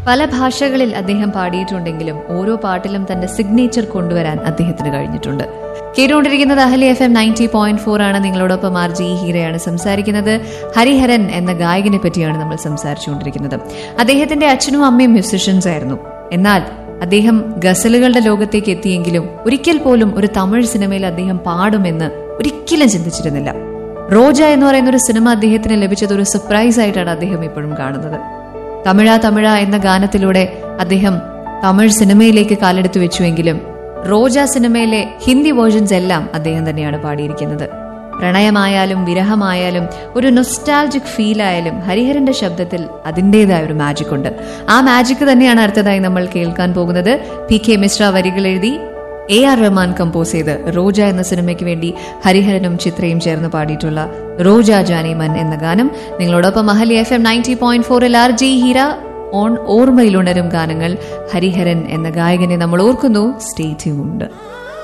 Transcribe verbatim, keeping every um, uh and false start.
പല ഭാഷകളിൽ അദ്ദേഹം പാടിയിട്ടുണ്ടെങ്കിലും ഓരോ പാട്ടിലും തന്റെ സിഗ്നേച്ചർ കൊണ്ടുവരാൻ അദ്ദേഹത്തിന് കഴിഞ്ഞിട്ടുണ്ട്. കേട്ടുകൊണ്ടിരിക്കുന്നത് അഹലി F M ninety point four ആണ്. നിങ്ങളോടൊപ്പം ആർ ജി ഹീരയാണ് സംസാരിക്കുന്നത്. ഹരിഹരൻ എന്ന ഗായകനെ പറ്റിയാണ് നമ്മൾ സംസാരിച്ചുകൊണ്ടിരിക്കുന്നത്. അദ്ദേഹത്തിന്റെ അച്ഛനും അമ്മയും മ്യൂസിഷ്യൻസ് ആയിരുന്നു. എന്നാൽ അദ്ദേഹം ഗസലുകളുടെ ലോകത്തേക്ക് എത്തിയെങ്കിലും ഒരിക്കൽ പോലും ഒരു തമിഴ് സിനിമയിൽ അദ്ദേഹം പാടുമെന്ന് ഒരിക്കലും ചിന്തിച്ചിരുന്നില്ല. റോജ എന്ന് പറയുന്ന ഒരു സിനിമ അദ്ദേഹത്തിന് ലഭിച്ചത് ഒരു സർപ്രൈസ് ആയിട്ടാണ് അദ്ദേഹം ഇപ്പോഴും കാണുന്നത്. തമിഴ തമിഴ എന്ന ഗാനത്തിലൂടെ അദ്ദേഹം തമിഴ് സിനിമയിലേക്ക് കാലെടുത്തു വെച്ചുവെങ്കിലും റോജ സിനിമയിലെ ഹിന്ദി വേർഷൻസ് എല്ലാം അദ്ദേഹം തന്നെയാണ് പാടിയിരിക്കുന്നത്. പ്രണയമായാലും വിരഹമായാലും ഒരു നൊസ്റ്റാൾജിക് ഫീൽ ആയാലും ഹരിഹരന്റെ ശബ്ദത്തിൽ അതിൻ്റെതായ ഒരു മാജിക് ഉണ്ട്. ആ മാജിക് തന്നെയാണ് അടുത്തതായി നമ്മൾ കേൾക്കാൻ പോകുന്നത്. പി കെ മിശ്ര വരികൾ എഴുതി എ ആർ റഹ്മാൻ കമ്പോസ് ചെയ്ത് റോജ എന്ന സിനിമയ്ക്ക് വേണ്ടി ഹരിഹരനും ചിത്രയും ചേർന്ന് പാടിയിട്ടുള്ള റോജ ജാനിമൻ എന്ന ഗാനം. നിങ്ങളോടൊപ്പം അഹലി എഫ് എം നയൻറ്റി പോയിന്റ് ഫോറിൽ ആർ ജി ഹീര ഓൺ ഓർമ്മയിലുണരും ഗാനങ്ങൾ. ഹരിഹരൻ എന്ന ഗായകനെ നമ്മൾ ഓർക്കുന്നു. Stay tuned.